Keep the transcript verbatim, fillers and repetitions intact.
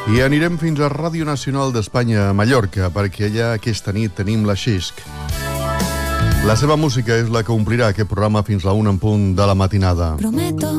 I anirem fins a Ràdio Nacional d'Espanya a Mallorca, perquè allà aquesta nit tenim la Xisc. La seva música és la que omplirà aquest programa fins a una en punt de la matinada. Prometo